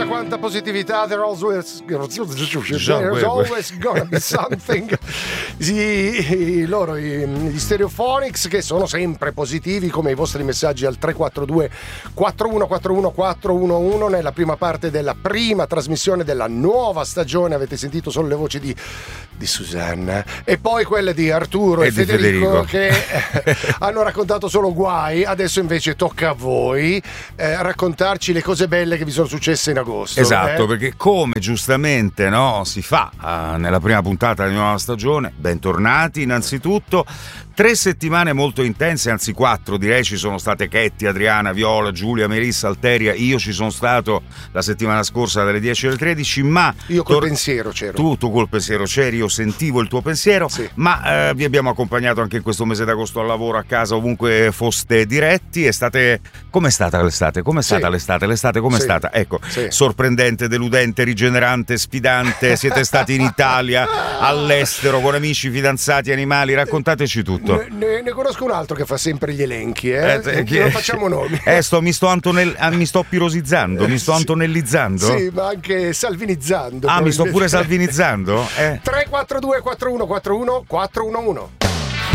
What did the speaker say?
chissà quanta positività. There's always gonna be something. Sì, loro gli Stereophonics, che sono sempre positivi, come i vostri messaggi al 342 4141 411. Nella prima parte della prima trasmissione della nuova stagione avete sentito solo le voci di Susanna e poi quelle di Arturo e Federico che hanno raccontato solo guai. Adesso invece tocca a voi raccontarci le cose belle che vi sono successe in agosto. Esatto, perché come giustamente si fa nella prima puntata di nuova stagione. Bentornati innanzitutto. 3 settimane molto intense, anzi 4 direi. Ci sono state Chetti, Adriana, Viola, Giulia, Melissa, Alteria. Io ci sono stato la settimana scorsa dalle 10 alle 13, ma io col pensiero c'ero. Tu col pensiero c'eri, io sentivo il tuo pensiero, sì. Ma vi abbiamo accompagnato anche in questo mese d'agosto al lavoro, a casa, ovunque foste diretti. Com'è stata l'estate? Com'è stata l'estate? L'estate com'è stata? Ecco, sorprendente, deludente, rigenerante, sfidante. Siete stati in Italia, all'estero, con amici, fidanzati, animali, raccontateci tutto. Ne conosco un altro che fa sempre gli elenchi, non facciamo nomi. Mi sto pirosizzando, mi sto antonellizzando. Sì, ma anche salvinizzando. Mi sto pure salvinizzando? 342 4141 411.